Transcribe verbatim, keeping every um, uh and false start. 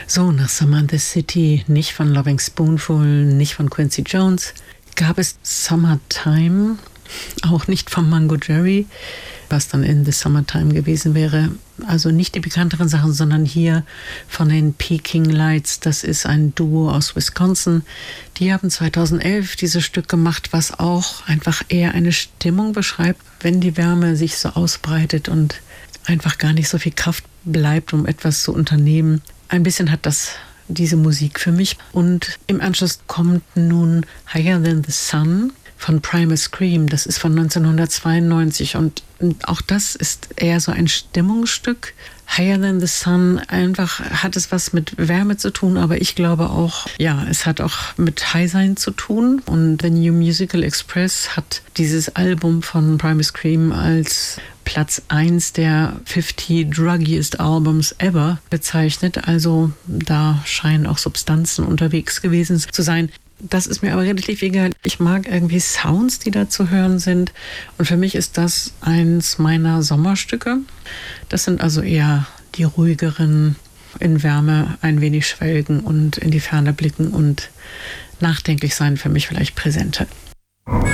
So, nach Summer in the City, nicht von Loving Spoonful, nicht von Quincy Jones, gab es Summertime, auch nicht von Mungo Jerry, was dann in The Summertime gewesen wäre. Also nicht die bekannteren Sachen, sondern hier von den Peking Lights. Das ist ein Duo aus Wisconsin. Die haben zweitausendelf dieses Stück gemacht, was auch einfach eher eine Stimmung beschreibt, wenn die Wärme sich so ausbreitet und einfach gar nicht so viel Kraft bleibt, um etwas zu unternehmen. Ein bisschen hat das diese Musik für mich. Und im Anschluss kommt nun Higher Than the Sun von Primal Scream. Das ist von neunzehnhundertzweiundneunzig und auch das ist eher so ein Stimmungsstück. Higher Than the Sun, einfach hat es was mit Wärme zu tun, aber ich glaube auch, ja, es hat auch mit High-Sein zu tun. Und The New Musical Express hat dieses Album von Primal Scream als Platz eins der fifty Druggiest Albums ever bezeichnet. Also da scheinen auch Substanzen unterwegs gewesen zu sein. Das ist mir aber relativ egal. Ich mag irgendwie Sounds, die da zu hören sind. Und für mich ist das eins meiner Sommerstücke. Das sind also eher die ruhigeren, in Wärme ein wenig schwelgen und in die Ferne blicken und nachdenklich sein, für mich vielleicht präsenter.